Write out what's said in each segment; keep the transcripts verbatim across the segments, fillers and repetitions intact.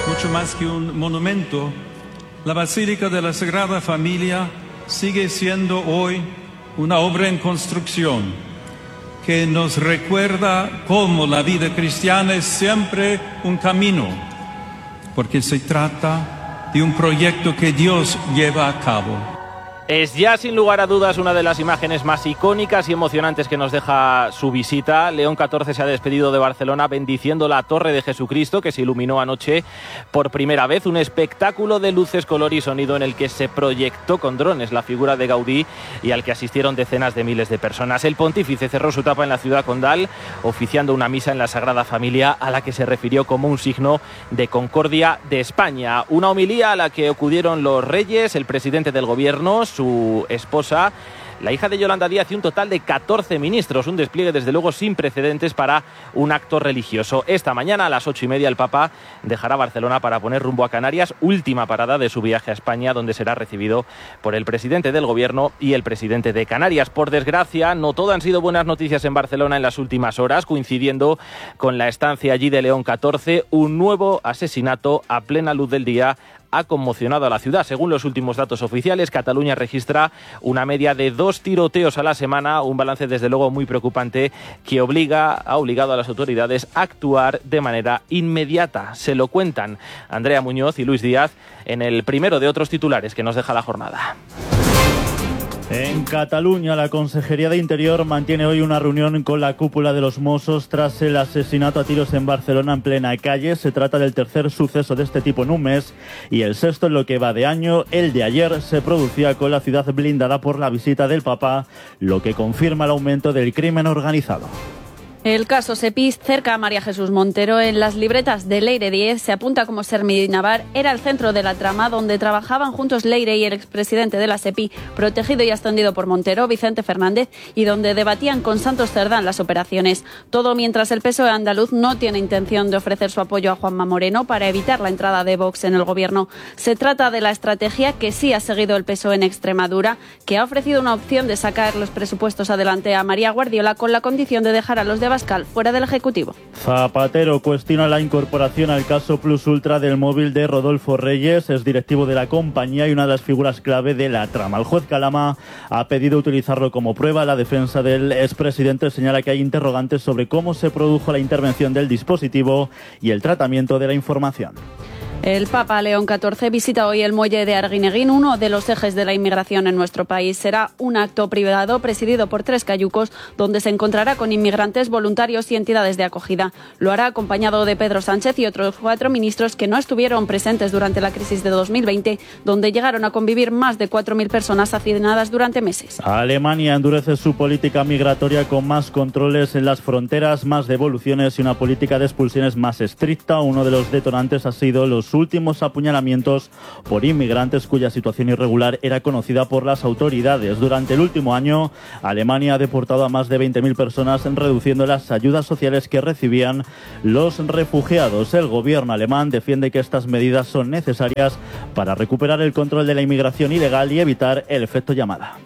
mucho más que un monumento, la Basílica de la Sagrada Familia sigue siendo hoy una obra en construcción que nos recuerda cómo la vida cristiana es siempre un camino, porque se trata de un proyecto que Dios lleva a cabo. Es ya sin lugar a dudas una de las imágenes más icónicas y emocionantes que nos deja su visita. León catorce se ha despedido de Barcelona bendiciendo la Torre de Jesucristo, que se iluminó anoche por primera vez. Un espectáculo de luces, color y sonido en el que se proyectó con drones la figura de Gaudí y al que asistieron decenas de miles de personas. El pontífice cerró su etapa en la ciudad condal oficiando una misa en la Sagrada Familia, a la que se refirió como un signo de concordia de España. Una homilía a la que acudieron los reyes, el presidente del gobierno, su esposa, la hija de Yolanda Díaz y un total de catorce ministros. Un despliegue desde luego sin precedentes para un acto religioso. Esta mañana a las ocho y media el Papa dejará Barcelona para poner rumbo a Canarias, última parada de su viaje a España, donde será recibido por el presidente del gobierno y el presidente de Canarias. Por desgracia, no todo han sido buenas noticias en Barcelona en las últimas horas, coincidiendo con la estancia allí de León catorce. Un nuevo asesinato a plena luz del día ha conmocionado a la ciudad. Según los últimos datos oficiales, Cataluña registra una media de dos tiroteos a la semana, un balance desde luego muy preocupante que obliga, ha obligado a las autoridades a actuar de manera inmediata. Se lo cuentan Andrea Muñoz y Luis Díaz en el primero de otros titulares que nos deja la jornada. En Cataluña, la Consejería de Interior mantiene hoy una reunión con la cúpula de los Mossos tras el asesinato a tiros en Barcelona en plena calle. Se trata del tercer suceso de este tipo en un mes y el sexto en lo que va de año. El de ayer se producía con la ciudad blindada por la visita del Papa, lo que confirma el aumento del crimen organizado. El caso Sepi cerca a María Jesús Montero. En las libretas de Leire diez se apunta como Sermidinavar era el centro de la trama donde trabajaban juntos Leire y el expresidente de la Sepi, protegido y ascendido por Montero, Vicente Fernández, y donde debatían con Santos Cerdán las operaciones. Todo mientras el P S O E andaluz no tiene intención de ofrecer su apoyo a Juanma Moreno para evitar la entrada de Vox en el gobierno. Se trata de la estrategia que sí ha seguido el P S O E en Extremadura, que ha ofrecido una opción de sacar los presupuestos adelante a María Guardiola con la condición de dejar a los de Bascal fuera del Ejecutivo. Zapatero cuestiona la incorporación al caso Plus Ultra del móvil de Rodolfo Reyes, es directivo de la compañía y una de las figuras clave de la trama. El juez Calama ha pedido utilizarlo como prueba. La defensa del expresidente señala que hay interrogantes sobre cómo se produjo la intervención del dispositivo y el tratamiento de la información. El Papa León catorce visita hoy el muelle de Arguineguín, uno de los ejes de la inmigración en nuestro país. Será un acto privado presidido por tres cayucos, donde se encontrará con inmigrantes, voluntarios y entidades de acogida. Lo hará acompañado de Pedro Sánchez y otros cuatro ministros que no estuvieron presentes durante la crisis de dos mil veinte, donde llegaron a convivir más de cuatro mil personas hacinadas durante meses. Alemania endurece su política migratoria con más controles en las fronteras, más devoluciones y una política de expulsiones más estricta. Uno de los detonantes ha sido los últimos apuñalamientos por inmigrantes cuya situación irregular era conocida por las autoridades. Durante el último año, Alemania ha deportado a más de veinte mil personas, reduciendo las ayudas sociales que recibían los refugiados. El gobierno alemán defiende que estas medidas son necesarias para recuperar el control de la inmigración ilegal y evitar el efecto llamada.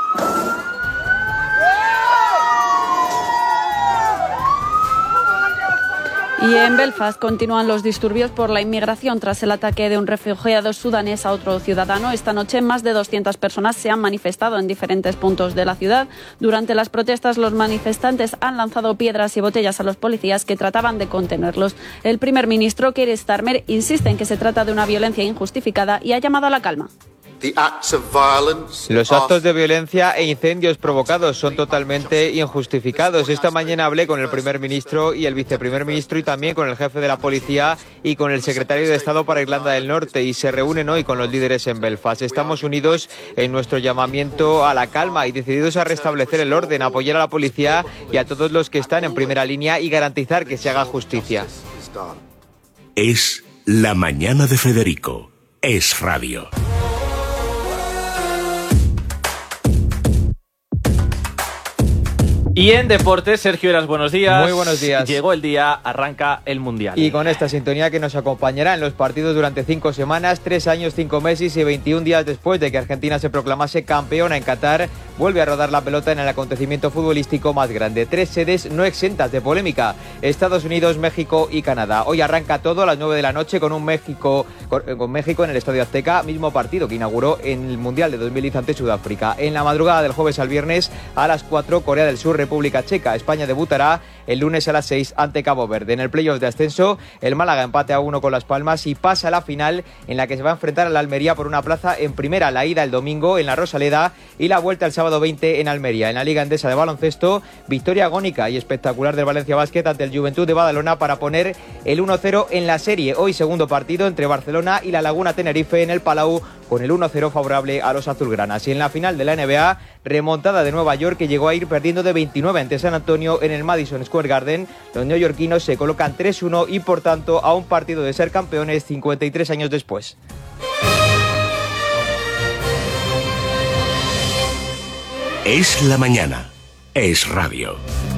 Y en Belfast continúan los disturbios por la inmigración tras el ataque de un refugiado sudanés a otro ciudadano. Esta noche más de doscientas personas se han manifestado en diferentes puntos de la ciudad. Durante las protestas, los manifestantes han lanzado piedras y botellas a los policías que trataban de contenerlos. El primer ministro, Keir Starmer, insiste en que se trata de una violencia injustificada y ha llamado a la calma. Los actos de violencia e incendios provocados son totalmente injustificados. Esta mañana hablé con el primer ministro y el viceprimer ministro y también con el jefe de la policía y con el secretario de Estado para Irlanda del Norte, y se reúnen hoy con los líderes en Belfast. Estamos unidos en nuestro llamamiento a la calma y decididos a restablecer el orden, a apoyar a la policía y a todos los que están en primera línea y garantizar que se haga justicia. Es la mañana de Federico. Es radio. Y en deportes, Sergio Eras, buenos días. Muy buenos días. Llegó el día, arranca el Mundial. Y con esta sintonía que nos acompañará en los partidos durante cinco semanas, tres años, cinco meses y veintiún días después de que Argentina se proclamase campeona en Qatar, vuelve a rodar la pelota en el acontecimiento futbolístico más grande. Tres sedes no exentas de polémica: Estados Unidos, México y Canadá. Hoy arranca todo a las nueve de la noche con un México con México en el Estadio Azteca, mismo partido que inauguró en el Mundial de dos mil diez ante Sudáfrica. En la madrugada del jueves al viernes a las cuatro, Corea del Sur, República Checa. España debutará el lunes a las seis ante Cabo Verde. En el playoff de ascenso, el Málaga empate a uno con Las Palmas y pasa a la final, en la que se va a enfrentar a la Almería por una plaza en primera. La ida el domingo en la Rosaleda y la vuelta el sábado veinte en Almería. En la Liga Endesa de baloncesto, victoria agónica y espectacular del Valencia Basket ante el Juventud de Badalona para poner el uno cero en la serie. Hoy segundo partido entre Barcelona y la Laguna Tenerife en el Palau, con el uno cero favorable a los azulgranas. Y en la final de la N B A, remontada de Nueva York, que llegó a ir perdiendo de veintinueve ante San Antonio en el Madison Square Garden. Los neoyorquinos se colocan tres uno y por tanto a un partido de ser campeones cincuenta y tres años después. Es la mañana. Es radio.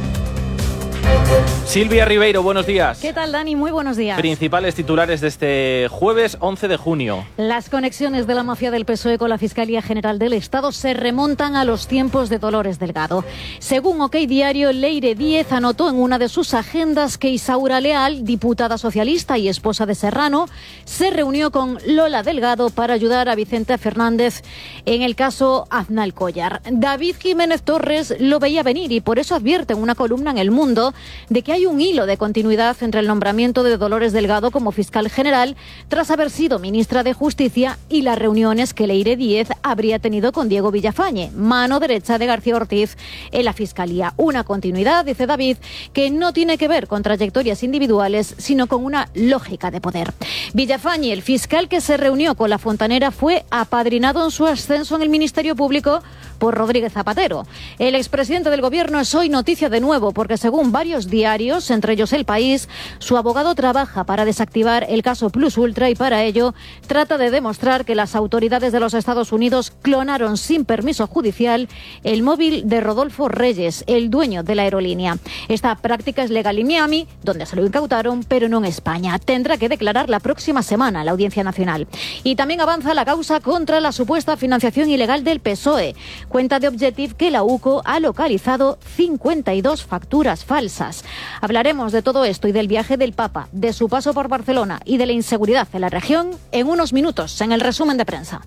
Silvia Ribeiro, buenos días. ¿Qué tal, Dani? Muy buenos días. Principales titulares de este jueves once de junio. Las conexiones de la mafia del P S O E con la Fiscalía General del Estado se remontan a los tiempos de Dolores Delgado. Según OK Diario, Leire Díez anotó en una de sus agendas que Isaura Leal, diputada socialista y esposa de Serrano, se reunió con Lola Delgado para ayudar a Vicente Fernández en el caso Aznalcóllar. David Jiménez Torres lo veía venir y por eso advierte en una columna en El Mundo de que hay un hilo de continuidad entre el nombramiento de Dolores Delgado como fiscal general tras haber sido ministra de Justicia y las reuniones que Leire Díez habría tenido con Diego Villafañe, mano derecha de García Ortiz en la Fiscalía. Una continuidad, dice David, que no tiene que ver con trayectorias individuales, sino con una lógica de poder. Villafañe, el fiscal que se reunió con la Fontanera, fue apadrinado en su ascenso en el Ministerio Público por Rodríguez Zapatero. El expresidente del Gobierno es hoy noticia de nuevo porque, según varios diarios, entre ellos El País, su abogado trabaja para desactivar el caso Plus Ultra y para ello trata de demostrar que las autoridades de los Estados Unidos clonaron sin permiso judicial el móvil de Rodolfo Reyes, el dueño de la aerolínea. Esta práctica es legal en Miami, donde se lo incautaron, pero no en España. Tendrá que declarar la próxima semana la Audiencia Nacional. Y también avanza la causa contra la supuesta financiación ilegal del P S O E. Cuenta de Objective que la UCO ha localizado cincuenta y dos facturas falsas. Hablaremos de todo esto y del viaje del Papa, de su paso por Barcelona y de la inseguridad en la región en unos minutos en el resumen de prensa.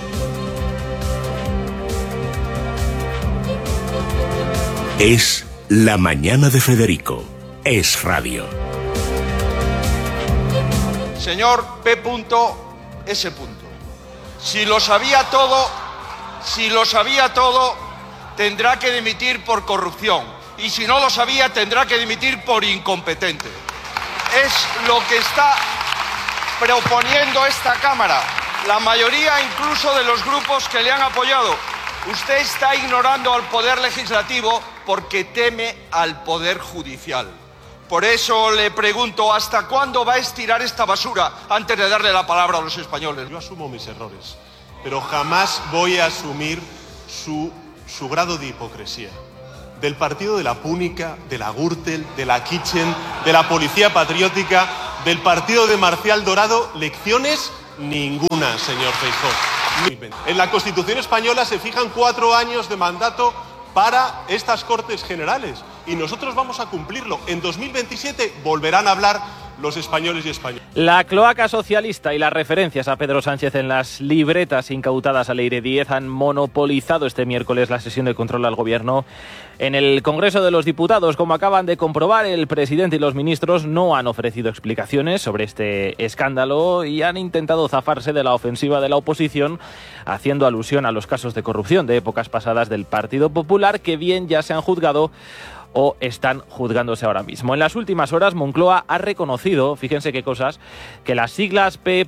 Es la mañana de Federico. Es radio. Señor P S. Si lo sabía todo, si lo sabía todo, tendrá que dimitir por corrupción. Y si no lo sabía, tendrá que dimitir por incompetente. Es lo que está proponiendo esta Cámara, la mayoría incluso de los grupos que le han apoyado. Usted está ignorando al Poder Legislativo porque teme al Poder Judicial. Por eso le pregunto, ¿hasta cuándo va a estirar esta basura antes de darle la palabra a los españoles? Yo asumo mis errores, pero jamás voy a asumir su, su grado de hipocresía. Del partido de la Púnica, de la Gürtel, de la Kitchen, de la Policía Patriótica, del partido de Marcial Dorado, lecciones ninguna, señor Feijóo. En la Constitución española se fijan cuatro años de mandato para estas Cortes Generales y nosotros vamos a cumplirlo. En dos mil veintisiete volverán a hablar los españoles y españoles. La cloaca socialista y las referencias a Pedro Sánchez en las libretas incautadas a Leire Díez han monopolizado este miércoles la sesión de control al Gobierno en el Congreso de los Diputados. Como acaban de comprobar, el presidente y los ministros no han ofrecido explicaciones sobre este escándalo y han intentado zafarse de la ofensiva de la oposición, haciendo alusión a los casos de corrupción de épocas pasadas del Partido Popular, que bien ya se han juzgado o están juzgándose ahora mismo. En las últimas horas, Moncloa ha reconocido, fíjense qué cosas, que las siglas P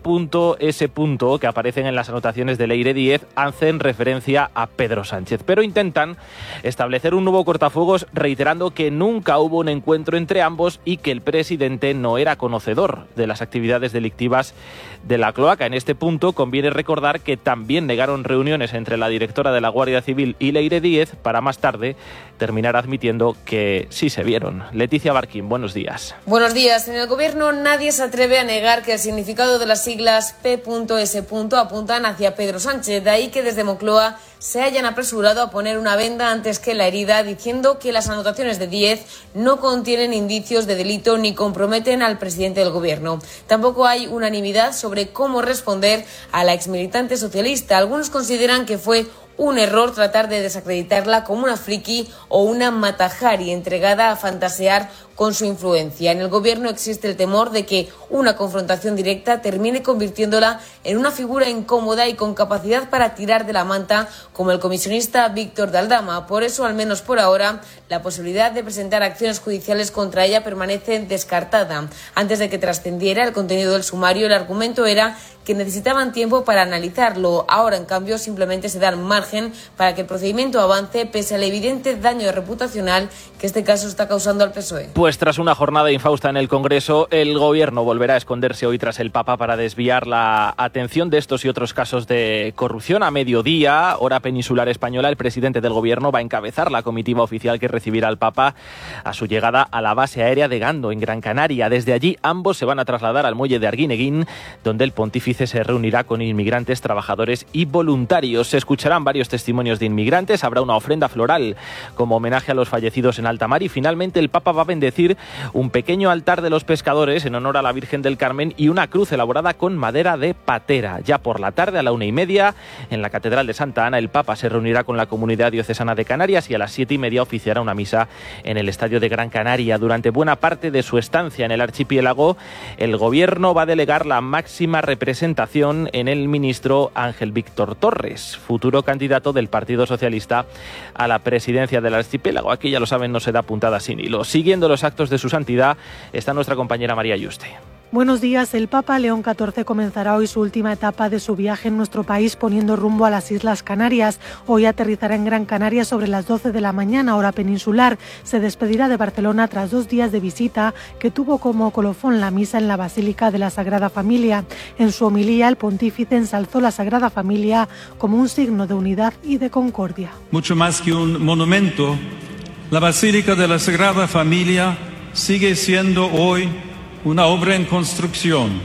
S que aparecen en las anotaciones de Leire Díez hacen referencia a Pedro Sánchez, pero intentan establecer un nuevo cortafuegos reiterando que nunca hubo un encuentro entre ambos y que el presidente no era conocedor de las actividades delictivas de la cloaca. En este punto conviene recordar que también negaron reuniones entre la directora de la Guardia Civil y Leire Díez para más tarde terminar admitiendo que sí se vieron. Leticia Barquín, buenos días. Buenos días. En el Gobierno nadie se atreve a negar que el significado de las siglas P S apuntan hacia Pedro Sánchez. De ahí que desde Moncloa se hayan apresurado a poner una venda antes que la herida, diciendo que las anotaciones de Díez no contienen indicios de delito ni comprometen al presidente del Gobierno. Tampoco hay unanimidad sobre cómo responder a la exmilitante socialista. Algunos consideran que fue un error tratar de desacreditarla como una friki o una matajari entregada a fantasear con su influencia. En el Gobierno existe el temor de que una confrontación directa termine convirtiéndola en una figura incómoda y con capacidad para tirar de la manta, como el comisionista Víctor de Aldama. Por eso, al menos por ahora, la posibilidad de presentar acciones judiciales contra ella permanece descartada. Antes de que trascendiera el contenido del sumario, el argumento era que necesitaban tiempo para analizarlo. Ahora, en cambio, simplemente se dan margen para que el procedimiento avance pese al evidente daño reputacional que este caso está causando al P S O E. Pues tras una jornada infausta en el Congreso, el Gobierno volverá a esconderse hoy tras el Papa para desviar la atención de estos y otros casos de corrupción. A mediodía, hora peninsular española, el presidente del Gobierno va a encabezar la comitiva oficial que recibirá al Papa a su llegada a la base aérea de Gando, en Gran Canaria. Desde allí, ambos se van a trasladar al muelle de Arguineguín, donde el pontífice se reunirá con inmigrantes, trabajadores y voluntarios. Se escucharán varios testimonios de inmigrantes, habrá una ofrenda floral como homenaje a los fallecidos en alta mar y finalmente el Papa va a bendecir un pequeño altar de los pescadores en honor a la Virgen del Carmen y una cruz elaborada con madera de patera. Ya por la tarde, a la una y media, en la Catedral de Santa Ana, el Papa se reunirá con la Comunidad Diocesana de Canarias y a las siete y media oficiará una misa en el Estadio de Gran Canaria. Durante buena parte de su estancia en el archipiélago, el Gobierno va a delegar la máxima representación en el ministro Ángel Víctor Torres, futuro candidato del Partido Socialista a la presidencia del archipiélago. Aquí, ya lo saben, no se da puntada sin hilo. Siguiendo los actos de su santidad está nuestra compañera María Yuste. Buenos días. El Papa León catorce comenzará hoy su última etapa de su viaje en nuestro país poniendo rumbo a las Islas Canarias. Hoy aterrizará en Gran Canaria sobre las doce de la mañana, hora peninsular. Se despedirá de Barcelona tras dos días de visita que tuvo como colofón la misa en la Basílica de la Sagrada Familia. En su homilía, el pontífice ensalzó la Sagrada Familia como un signo de unidad y de concordia. Mucho más que un monumento, la Basílica de la Sagrada Familia sigue siendo hoy una obra en construcción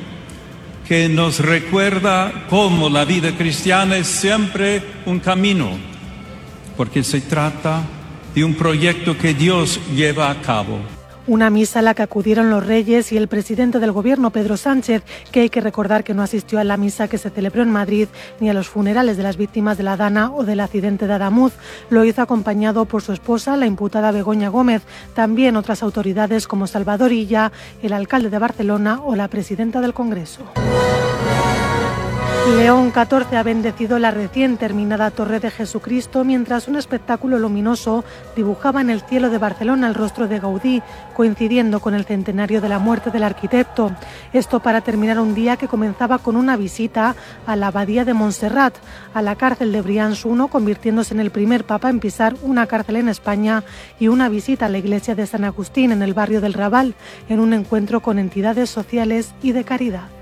que nos recuerda cómo la vida cristiana es siempre un camino, porque se trata de un proyecto que Dios lleva a cabo. Una misa a la que acudieron los reyes y el presidente del Gobierno, Pedro Sánchez, que hay que recordar que no asistió a la misa que se celebró en Madrid ni a los funerales de las víctimas de la Dana o del accidente de Adamuz. Lo hizo acompañado por su esposa, la imputada Begoña Gómez, también otras autoridades como Salvador Illa, el alcalde de Barcelona o la presidenta del Congreso. León catorce ha bendecido la recién terminada Torre de Jesucristo mientras un espectáculo luminoso dibujaba en el cielo de Barcelona el rostro de Gaudí, coincidiendo con el centenario de la muerte del arquitecto. Esto para terminar un día que comenzaba con una visita a la abadía de Montserrat, a la cárcel de Brians primero, convirtiéndose en el primer papa en pisar una cárcel en España, y una visita a la iglesia de San Agustín en el barrio del Raval, en un encuentro con entidades sociales y de caridad.